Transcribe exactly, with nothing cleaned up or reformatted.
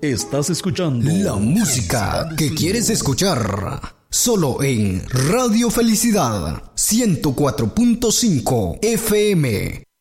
Estás escuchando la música que quieres escuchar. Solo en Radio Felicidad ciento cuatro punto cinco F M.